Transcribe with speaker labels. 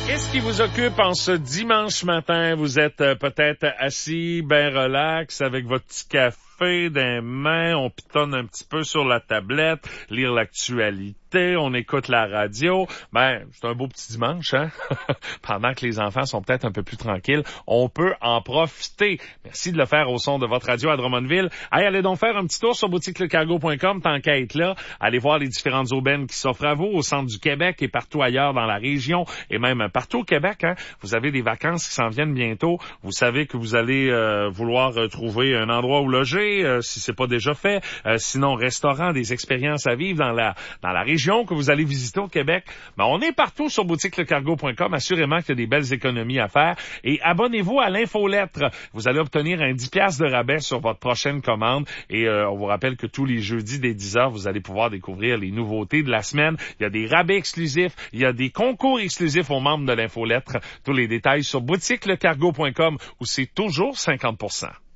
Speaker 1: Qu'est-ce qui vous occupe en ce dimanche matin? Vous êtes peut-être assis, ben relax, avec votre petit café dans les mains, on pitonne un petit peu sur la tablette, lire l'actualité, on écoute la radio. Ben, c'est un beau petit dimanche, hein? Pendant que les enfants sont peut-être un peu plus tranquilles, on peut en profiter. Merci de le faire au son de votre radio à Drummondville. Hey, allez donc faire un petit tour sur boutiquelecargo.com, tant qu'à être là. Allez voir les différentes aubaines qui s'offrent à vous au centre du Québec et partout ailleurs dans la région et même partout au Québec, hein. Vous avez des vacances qui s'en viennent bientôt. Vous savez que vous allez vouloir trouver un endroit où loger, si c'est pas déjà fait. Sinon, restaurant, des expériences à vivre dans la région que vous allez visiter au Québec. Ben, on est partout sur boutiquelecargo.com. Assurément qu'il y a des belles économies à faire. Et abonnez-vous à l'infolettre. Vous allez obtenir un 10 piastres de rabais sur votre prochaine commande. Et on vous rappelle que tous les jeudis dès 10h, vous allez pouvoir découvrir les nouveautés de la semaine. Il y a des rabais exclusifs. Il y a des concours exclusifs aux membres de l'infolettre. Tous les détails sur boutiquelecargo.com où c'est toujours 50%.